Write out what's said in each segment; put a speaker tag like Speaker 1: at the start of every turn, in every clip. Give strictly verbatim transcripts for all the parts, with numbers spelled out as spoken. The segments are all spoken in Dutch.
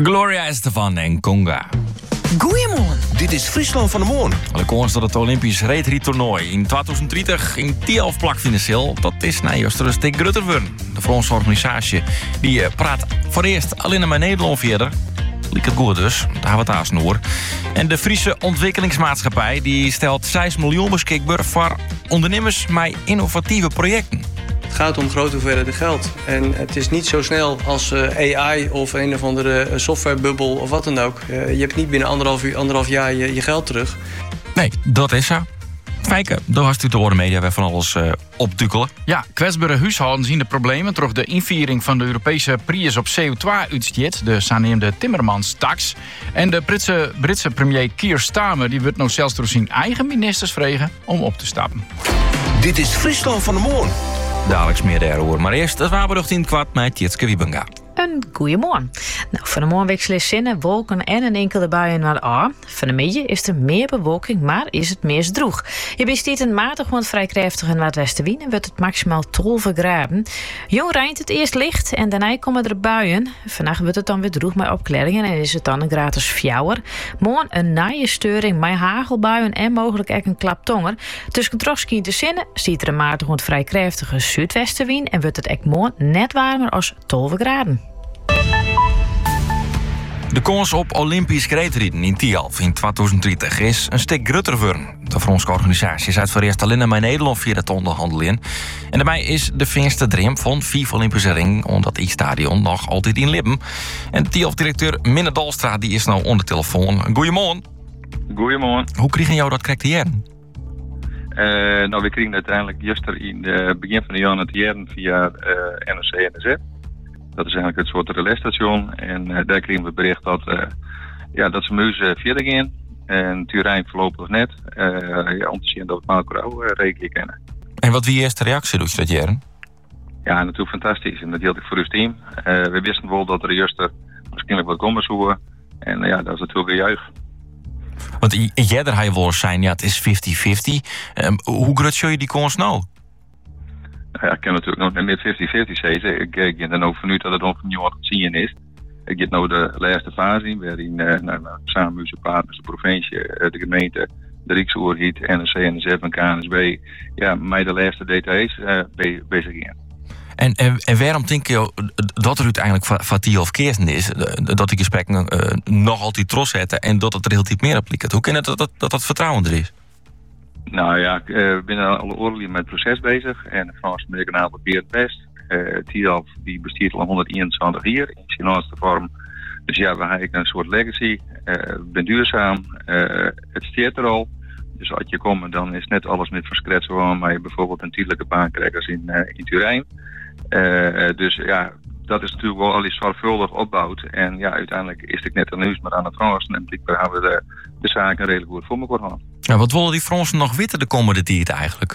Speaker 1: Gloria Estefan en Conga.
Speaker 2: Goeiemorgen.
Speaker 3: Dit is Friesland van de Moorn.
Speaker 1: De komst tot het Olympisch reetrietoernooi in twintig dertig in Tialf plak financieel. Dat is na juist een stuk grutter worden. De Franse organisatie die praat voor eerst alleen maar Nederland verder. Liek het goed dus, daar hebben we het aan snoer. En de Friese ontwikkelingsmaatschappij die stelt zes miljoen beschikbaar voor ondernemers met innovatieve projecten.
Speaker 4: Het gaat om grote hoeveelheden geld. En het is niet zo snel als uh, A I of een of andere softwarebubbel of wat dan ook. Uh, je hebt niet binnen anderhalf, uur, anderhalf jaar je, je geld terug.
Speaker 1: Nee, dat is zo. Fijke, daar hast u te horen media weer van alles uh, opdukkelen.
Speaker 5: Ja, kwetsbare huishoudens zien de problemen door de inviering van de Europese prijs op C O twee uitstoot, de zogenaamde Timmermans-tax. En de Britse, Britse premier Keir Starmer die wordt nou zelfs door zijn eigen ministers vregen om op te stappen.
Speaker 3: Dit is Friesland van de Moorn.
Speaker 1: Dadelijks meer daarover. Maar eerst het wapenlucht in het kwad met Tjitske Wiebenga.
Speaker 2: Een goeiemorgen. Nou, van de morgen wisselen zinnen, wolken en een enkele bui in wat aan. Van de middag is er meer bewolking, maar is het meest droog. Je bestiert een matig, want vrij krachtig en wat westenwind en wordt het maximaal twaalf graden. Jong rijdt het eerst licht en daarna komen er buien. Vannacht wordt het dan weer droog met opklaringen en is het dan een gratis fjouwer. Morgen een naaie steuring met hagelbuien en mogelijk ook een klaptonger. Tussen trotskien te zinnen ziet er een matig, want vrij krachtige zuidwestenwind en wordt het ook morgen net warmer als twaalf graden.
Speaker 1: De kans op Olympisch reetrieden in Tialf in twintig dertig is een stuk grutter worden. De Franse organisatie zet voor eerst alleen maar Nederland via het onderhandelen in. En daarbij is de finste dream van vijf Olympische ring omdat die stadion nog altijd in Lippen. En Tialf-directeur Minne Dalstra die is nou onder de telefoon. Goedemorgen.
Speaker 6: Goedemorgen.
Speaker 1: Hoe kregen jou dat correct hier?
Speaker 6: Uh, nou, we kregen uiteindelijk gisteren in het begin van de jaar het jaren via uh, N O C N S F. Dat is eigenlijk het soort relaisstation. En uh, daar kregen we het bericht dat, uh, ja, dat ze muizen verder gaan. En Turijn voorlopig net. Uh, ja, om te zien dat we het Malco uh, rekening kennen.
Speaker 1: En wat wie is de reactie dus dat jaren?
Speaker 6: Ja, natuurlijk fantastisch. En dat hield ik voor uw team. Uh, we wisten wel dat er juist waarschijnlijk wat komen zoeken. En uh, ja, dat is natuurlijk een juich.
Speaker 1: Want jij hij wel zijn, ja, het is vijftig vijftig. Um, hoe groot zou je die kans nou?
Speaker 6: Nou ja, ik kan natuurlijk nog met vijftig vijftig zeggen. Ik kijk dan ook vanuit dat het ongeveer zien is. Ik heb nou de laatste fase waarin uh, nou, nou, samen met zijn partners, de provincie, de gemeente, de Rijksoverheid, N O C N S F en K N S B, ja, mij de laatste details uh, bezig in.
Speaker 1: En, en, en waarom denk je dat er uiteindelijk van Tialf Keersen is, dat die gesprekken uh, nog altijd trots zetten en dat het er heel diep meer op ligt? Hoe kan het dat dat, dat dat vertrouwen er is?
Speaker 6: Nou ja, we zijn al oorlijk met het proces bezig en de Franse Amerikanen probeert het best. Uh, Tialf die bestiert al honderdeenentwintig jaar in zijn laatste vorm. Dus ja, we hebben een soort legacy. Uh, we zijn duurzaam. Uh, het steert er al. Dus als je komt, dan is net alles met verskretsen waar maar je bijvoorbeeld een tijdelijke baan krijgt als in, uh, in Turijn. Uh, dus ja, dat is natuurlijk wel al iets zorgvuldig opbouwd. En ja, uiteindelijk is het net een nieuws, maar aan de Fransen. En blijkbaar hebben we de, de zaken redelijk goed voor elkaar gehad.
Speaker 1: Ja, wat willen die Fransen nog weten de komende tijd eigenlijk?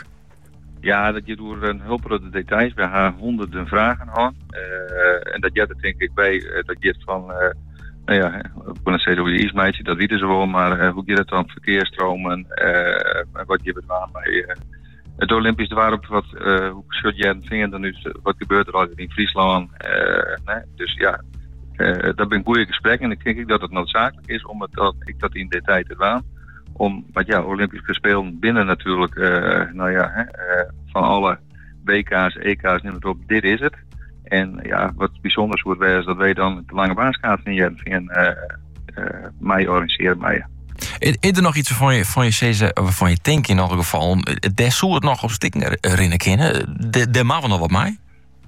Speaker 6: Ja, dat je door een hulp de details bij haar honderden vragen had. Uh, en dat je dat denk ik bij, uh, dat je het van, uh, nou ja, ik kan zeggen hoe je iets meidje, dat weten ze wel, maar uh, hoe je het dan verkeersstromen, uh, wat je het aan bij uh, het Olympisch waarop wat, uh, hoe schud jij het vinger dan nu, wat gebeurt er altijd in Friesland. Uh, nee? Dus ja, uh, dat ben een goede gesprek en ik denk dat het noodzakelijk is om het, dat ik dat in detail te doen. Om, want ja, Olympische Spelen binnen natuurlijk, uh, nou ja, hè, uh, van alle W K's, E K's, neem het op, dit is het. En ja, wat bijzonders wordt wij is dat wij dan de lange baanschaats in je en uh, uh, mij organiseren mij.
Speaker 1: Is er nog iets van je, van je zeggen, van je denkt in elk geval, daar zou het nog op stikken herinneren kennen? Daar mag we nog wat mee?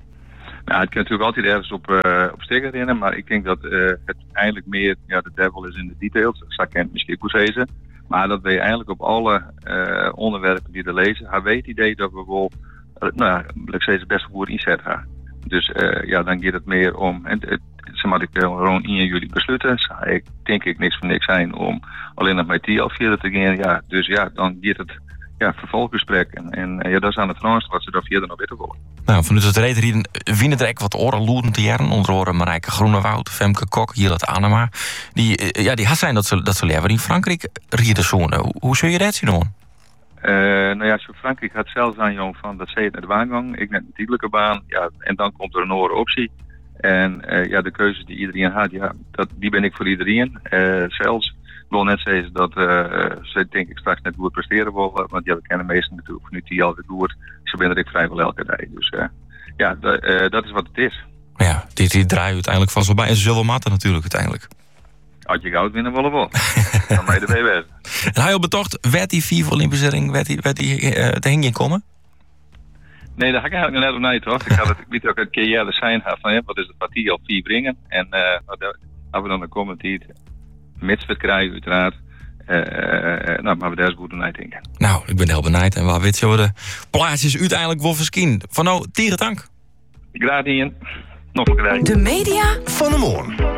Speaker 6: Nou, het kan natuurlijk altijd ergens op, uh, op stikken herinneren, maar ik denk dat uh, het eigenlijk meer, ja, de devil is in de details, dat zou ik het misschien ook zeggen. Maar dat we eigenlijk op alle uh, onderwerpen die we lezen, hebben we het idee dat we wel, uh, nou, ik zeg het best goed inzet gaan. Dus uh, ja, dan gaat het meer om, en het, ze moet ik gewoon in jullie besluiten. Zou ik denk ik niks van niks zijn om alleen nog met Tialf verder te gaan. Ja, dus ja, dan gaat het ja, vervolggesprek. En, en uh, ja, dat is aan het Frans wat ze daar verder nog weten willen.
Speaker 1: Nou, vanuit het reetrieden vinden er ook wat oren loerend te jaren. Onder andere Marijke Groenewoud, Femke Kok, Jillet Anema. Die, uh, ja, die had zijn dat ze, dat ze leven in Frankrijk rieden zonen. Hoe, hoe zul je dat zien doen?
Speaker 6: Uh, nou ja, zo Frankrijk had zelfs aan jong van dat ze het naar de baan gang. Ik net een tijdelijke baan. Ja, en dan komt er een andere optie. En uh, ja, de keuzes die iedereen had, ja, dat, die ben ik voor iedereen. Uh, zelfs, ik wil net zeggen dat uh, ze denk ik straks net goed presteren willen. Want ja, we kennen meesten natuurlijk nu die alweer goed. Ze ben er ik vrijwel elke dag. Dus uh, ja, d- uh, dat is wat het is.
Speaker 1: Ja, die, die draaien uiteindelijk vast wel bij. En ze zullen wel matten natuurlijk uiteindelijk.
Speaker 6: Als je goud winnen willen wel. Dan ben je erbij wezen.
Speaker 1: En hij op betocht, werd die vier Olympische ring, werd die, werd die uh, te hingen komen?
Speaker 6: Nee, daar ga ik eigenlijk net op naar, toch? Ik had het, ik weet ook een keer ja, de zijn had van, ja, wat is het partie al vier brengen. En uh, als we dan een commentaar, mits we het krijgen uiteraard, uh, uh, nou, maar we daar eens goed naar denken.
Speaker 1: Nou, ik ben heel benieuwd. En waar weet je de plaatsjes uiteindelijk wel verschien. Van nou, tieren dank.
Speaker 6: Graag in. Nog een keer.
Speaker 3: De media van de morgen.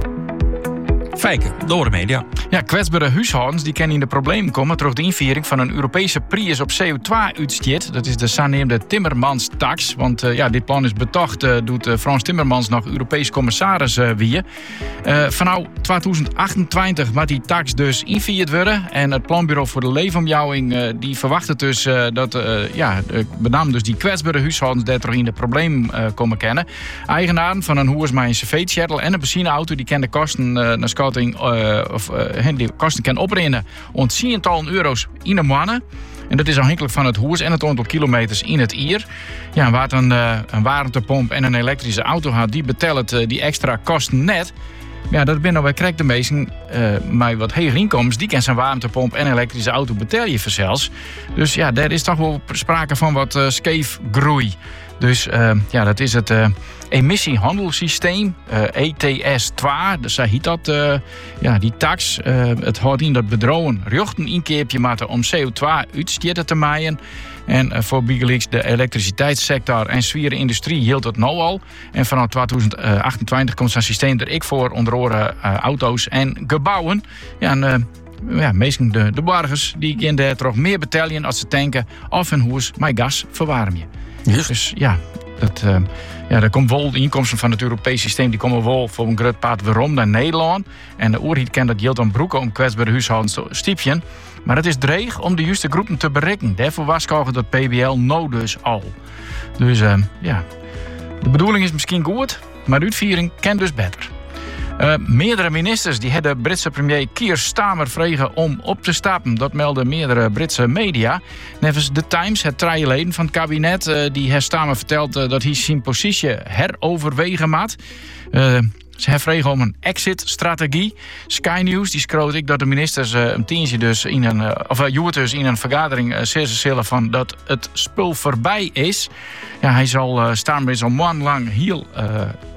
Speaker 1: Fijken, door de media.
Speaker 5: Ja, kwetsbare huishoudens die kunnen in de problemen komen door de invoering van een Europese prijs op C O twee uitstoot. Dat is de zogenaamde Timmermans-tax. Want uh, ja, dit plan is betocht, uh, doet uh, Frans Timmermans nog Europees commissaris uh, wie. Uh, vanaf twintig achtentwintig moet die tax dus invoerd worden. En het Planbureau voor de Leefomjouwing uh, die verwacht dus uh, dat uh, ja, met name dus die kwetsbare huishoudens daar toch in de problemen uh, komen kennen. Eigenaren van een huis met een cv-chattel en een benzineauto die kennen de kosten uh, naar schatting uh, of uh, die kosten kan oprennen ont tientallen euro's in de maanden. En dat is afhankelijk van het huis en het aantal kilometers in het jaar. Ja, waar het een, uh, een warmtepomp en een elektrische auto had, die betelt uh, die extra kosten net. Ja, dat ben nou bij krijgt de meesten uh, met wat hogere inkomens. Die kan zijn warmtepomp en elektrische auto betel je vanzelfs. Dus ja, daar is toch wel sprake van wat uh, scheef groei. Dus uh, ja, dat is het uh, emissiehandelssysteem, uh, E T S twee. Dus daar heet dat, uh, ja, die tax. Uh, het houdt in dat bedrijven rechten inkeerpje maken om C O twee uitstoten te maaien. En uh, voor Bigelix de elektriciteitssector en zwieren industrie hield het nou al. En vanaf twintig achtentwintig komt zo'n systeem er ik voor, onder andere uh, auto's en gebouwen. Ja, en, uh, ja, meestal de, de burgers die kunnen daar toch meer betalen als ze tanken of hun huis met gas verwarmen.
Speaker 1: Just.
Speaker 5: Dus ja, dat, uh, ja, daar komt wel de inkomsten van het Europese systeem, die komen wel voor een groot part waarom naar Nederland. En de oorhiet kent dat hield dan broeken om kwetsbare huishoudens te stiepjen. Maar het is dreig om de juiste groepen te bereiken. Daarvoor waarschuwen dat P B L nou dus al. Dus uh, ja, de bedoeling is misschien goed, maar de uitvoering kan dus beter. Uh, meerdere ministers die hebben Britse premier Keir Starmer vregen om op te stappen. Dat melden meerdere Britse media. Nevens The Times, het trijeleden van het kabinet, uh, die heeft Starmer verteld uh, dat hij zijn positie heroverwegen maakt. Uh, Ze hebben vregen om een exit-strategie. Sky News die schroot ik dat de ministers uh, een tientje dus in een, uh, of uh, dus in een vergadering uh, zeer zullen van dat het spul voorbij is. Ja, hij zal uh, Starmer is al maandenlang heel uh,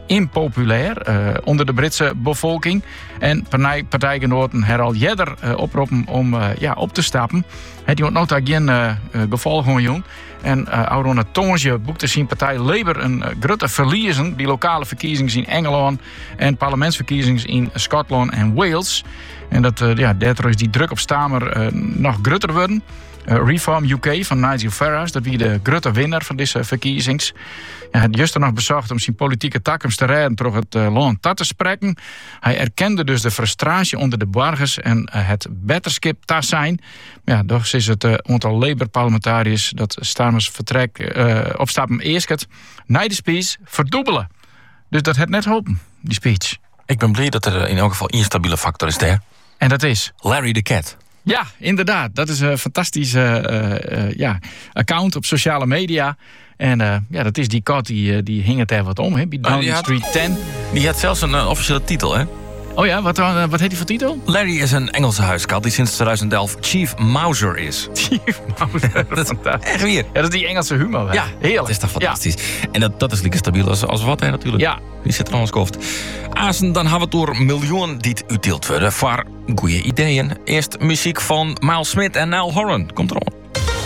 Speaker 5: impopulair uh, onder de Britse bevolking. En partij, partijgenoten hebben al jeder uh, oproepen om uh, ja, op te stappen. Het heeft nota geen uh, gevolgen van. En uh, Aurona Tonge boekte zijn partij Labour een uh, grote verliezen die lokale verkiezingen in Engeland en parlementsverkiezingen in Schotland en Wales. En dat, uh, ja, daardoor is die druk op Starmer uh, nog groter worden. Uh, Reform U K van Nigel Farage, dat wie de grote winnaar van deze verkiezingen. Hij had juist nog bezocht om zijn politieke takkems te rijden door het uh, land te spreken. Hij erkende dus de frustratie onder de burgers en uh, het betterskip te zijn. Ja, toch is het uh, aantal Labour-parlementariërs dat Starmers vertrek uh, opstappen eerst naar de speech verdubbelen. Dus dat het net hopen, die speech.
Speaker 1: Ik ben blij dat er in elk geval een instabiele factor is daar.
Speaker 5: En dat is?
Speaker 1: Larry the Cat.
Speaker 5: Ja, inderdaad. Dat is een fantastische uh, uh, ja, account op sociale media. En uh, ja, dat is die kat die, die hing het er wat om, hè, bij Downing
Speaker 1: had,
Speaker 5: Street tien.
Speaker 1: Die had zelfs een uh, officiële titel, hè?
Speaker 5: Oh ja, wat, uh, wat heet die voor titel?
Speaker 1: Larry is een Engelse huiskat die sinds twintig elf Chief Mouser is.
Speaker 5: Chief Mouser,
Speaker 1: dat is echt weer.
Speaker 5: Ja, dat is die Engelse humor. Hè?
Speaker 1: Ja,
Speaker 5: heerlijk.
Speaker 1: Dat is toch fantastisch. Ja. En dat, dat is lekker stabiel als, als wat, hè, natuurlijk.
Speaker 5: Ja.
Speaker 1: Die zit er anders koft. Azen, dan hebben we het door miljoenen die uitdeeld worden voor goede ideeën. Eerst muziek van Miles Smith en Niall Horan. Komt erop.